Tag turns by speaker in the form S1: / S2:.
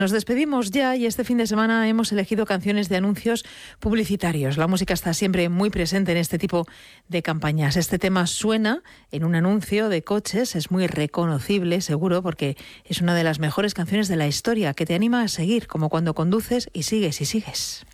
S1: Nos despedimos ya y este fin de semana hemos elegido canciones de anuncios publicitarios. La música está siempre muy presente en este tipo de campañas. Este tema suena en un anuncio de coches, es muy reconocible, seguro, porque es una de las mejores canciones de la historia que te anima a seguir, como cuando conduces y sigues y sigues.